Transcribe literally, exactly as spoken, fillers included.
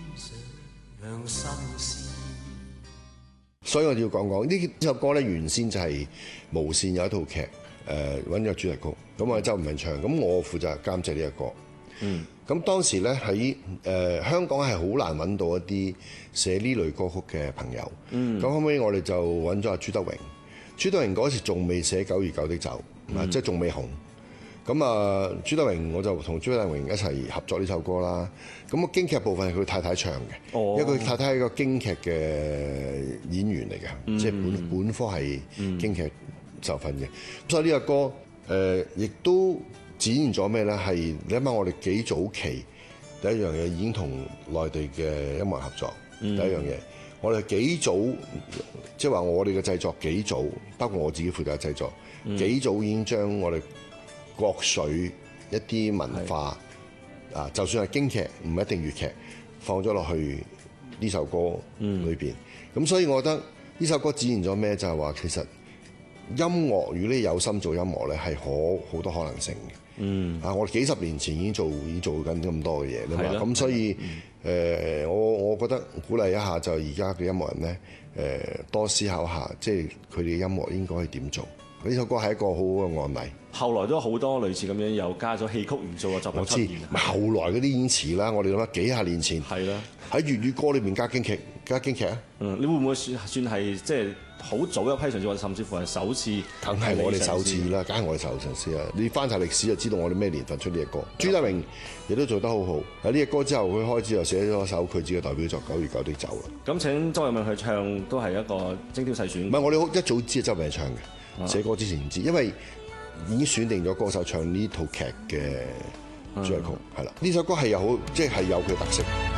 所以我哋要講講呢首歌咧，原先就係無線有一套劇，誒揾咗主題曲，咁我係周文明唱，咁我負責監製呢一個。嗯，咁當時咧喺誒香港係好難揾到一啲寫呢類歌曲嘅朋友。嗯，咁後尾我哋就揾咗阿朱德榮，朱德榮嗰時仲未寫《九月九的酒》，啊、嗯，即係仲未紅。咁啊，朱德榮我就同朱德榮一齊合作呢首歌啦。咁個京劇部分係佢太太唱嘅，哦、因為佢太太係一個京劇嘅演員嚟嘅，嗯、即係本本科係京劇受訓嘅。咁所以呢個歌誒，亦、呃、都展現咗咩咧？係你諗下，我哋幾早期第一樣嘢已經同內地嘅音樂合作。嗯、第一樣嘢，我哋幾早，即係話我哋嘅製作幾早，包括我自己負責製作，幾、嗯、早已經將我哋國粹一啲文化啊，是就算係京劇，唔一定粵劇，放咗落去呢首歌裏邊。咁、嗯、所以我覺得呢首歌展現咗咩？就係話其實音樂，如果你有心做音樂咧，係可好多可能性嘅。嗯，啊，我哋幾十年前已經做，已經做緊咁多嘅嘢，你話咁，所以誒、嗯呃，我我覺得鼓勵一下就而家嘅音樂人咧，誒、呃，多思考下，即係佢哋嘅音樂應該係點做。呢首歌係一個好好嘅案例。 後來都好多類似咁樣又加咗戲曲元素嘅作品出現。 我知，後來嗰啲已經遲啦。我哋諗下幾廿年前， 係啦， 喺粵語歌裏面加京劇，加京劇啊。嗯， 你會唔會算算係即係好早一批嘗試，或者甚至乎係首次？ 梗係我哋首次啦，梗係我哋首次啦。你翻查歷史就知道我哋咩年份出呢隻歌。朱德榮亦都做得好好。喺呢隻歌之後，佢開始又寫咗首佢自己嘅代表作《九月九的酒》啦。 咁請周慧敏去唱都係一個精挑細選。 唔係，我哋一早知周慧敏唱嘅。寫歌之前唔知，因為已經選定咗歌手唱呢套劇嘅主題曲，係啦、嗯。呢首歌係有好，即係有佢嘅特色。